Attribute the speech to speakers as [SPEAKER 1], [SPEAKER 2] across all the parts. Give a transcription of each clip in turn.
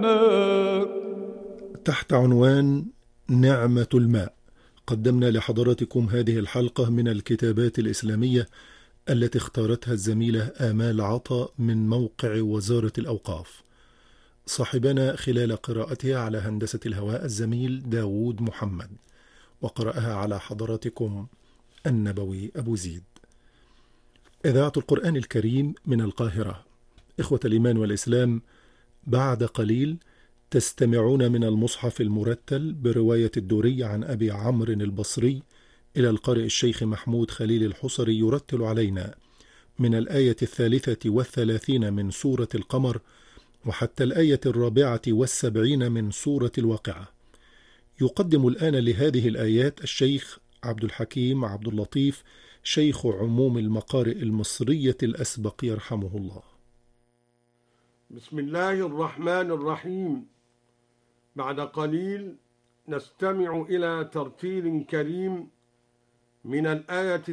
[SPEAKER 1] النار.
[SPEAKER 2] تحت عنوان نعمة الماء قدمنا لحضراتكم هذه الحلقة من الكتابات الإسلامية التي اختارتها الزميلة آمال عطا من موقع وزارة الأوقاف. صاحبنا خلال قراءتها على هندسة الهواء الزميل داود محمد، وقرأها على حضراتكم النبوي أبو زيد. إذاعة القرآن الكريم من القاهرة. إخوة الإيمان والإسلام، بعد قليل تستمعون من المصحف المرتل برواية الدوري عن أبي عمرو البصري إلى القارئ الشيخ محمود خليل الحصري يرتل علينا من الآية 33 من سورة القمر وحتى الآية 74 من سورة الواقعة. يقدم الآن لهذه الآيات الشيخ عبد الحكيم عبد اللطيف، شيخ عموم المقارئ المصرية الأسبق يرحمه الله.
[SPEAKER 1] بسم الله الرحمن الرحيم. بعد قليل نستمع إلى ترتيل كريم من الآية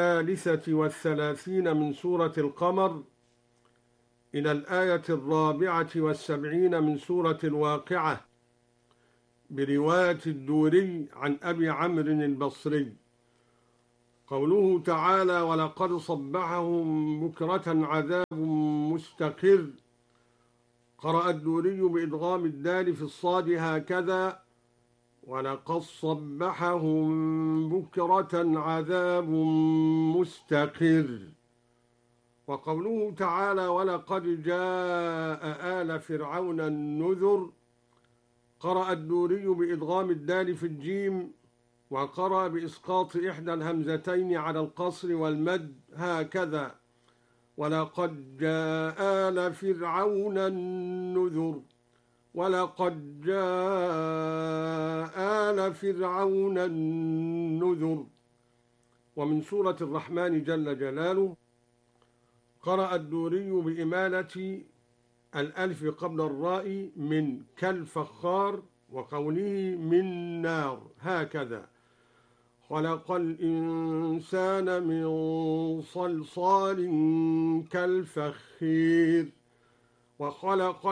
[SPEAKER 1] 33 من سورة القمر إلى الآية 74 من سورة الواقعة برواية الدوري عن أبي عمرو البصري. قوله تعالى: ولقد صبحهم بكرة عذاب مستقر. قرأ الدوري بإدغام الدال في الصاد هكذا: ولقد صبحهم بكرة عذاب مستقر. وقوله تعالى: ولقد جاء آل فرعون النذر. قرأ الدوري بإدغام الدال في الجيم، وقرأ بإسقاط إحدى الهمزتين على القصر والمد هكذا: ولقد جاء آل فرعون النذر. ولقد جاء آل فرعون النذر. ومن سورة الرحمن جل جلاله قرأ الدوري بإمالة الألف قبل الراء من كالفخار، وقوله من نار هكذا: خلق الإنسان من صلصال كالفخير. وخلق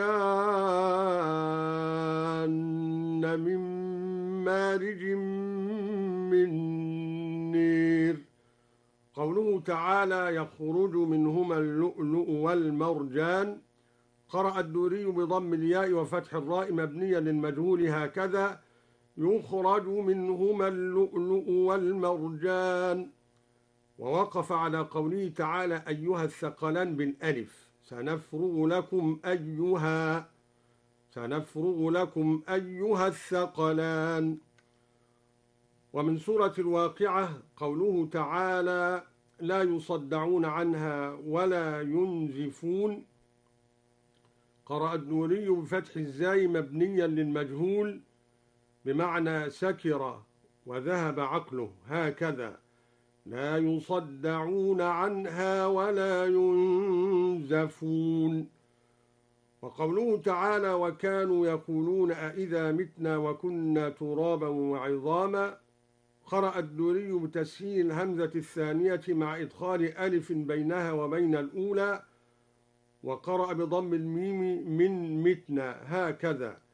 [SPEAKER 1] الجان من مارج من نير. قوله تعالى: يخرج منهما اللؤلؤ والمرجان. قرأ الدوري بضم الياء وفتح الراء مبنيا للمجهول هكذا: يخرج منهما اللؤلؤ والمرجان. ووقف على قوله تعالى: أيها الثقلان بالألف. سنفرغ لكم أيها الثقلان. ومن سورة الواقعة قوله تعالى: لا يصدعون عنها ولا ينزفون. قرأ الدوري بفتح الزاي مبنيا للمجهول بمعنى سكر وذهب عقله هكذا: لا يصدعون عنها ولا ينزفون. وقوله تعالى: وكانوا يقولون أئذا متنا وكنا ترابا وعظاما. قرأ الدوري بتسهيل الهمزة الثانية مع إدخال ألف بينها وبين الأولى، وقرأ بضم الميم من متنا هكذا: